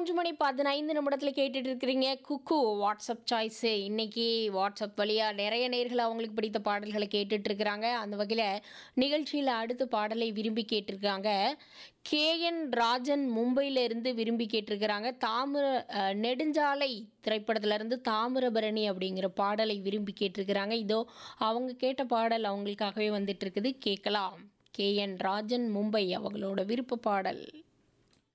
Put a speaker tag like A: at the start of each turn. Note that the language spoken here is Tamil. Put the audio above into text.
A: 3 மணி 15 நிமிடத்தில் கேட்டுட்டு இருக்கிறீங்க குக்கு வாட்ஸ்அப் சாய்ஸு. இன்னைக்கு வாட்ஸ்அப் வழியாக நிறைய நேர்கள் அவங்களுக்கு பிடித்த பாடல்களை கேட்டுட்டு இருக்கிறாங்க. அந்த வகையில் நிகழ்ச்சியில் அடுத்த பாடலை விரும்பி கேட்டிருக்காங்க. கேஎன் ராஜன் மும்பையில இருந்து விரும்பி கேட்டிருக்கிறாங்க. நெடுஞ்சாலை திரைப்படத்திலிருந்து தாமிரபரணி அப்படிங்கிற பாடலை விரும்பி கேட்டிருக்கிறாங்க. இதோ அவங்க கேட்ட பாடல் அவங்களுக்காகவே வந்துட்டு இருக்குது, கேட்கலாம். கேஎன் ராஜன் மும்பை அவங்களோட விருப்ப பாடல்.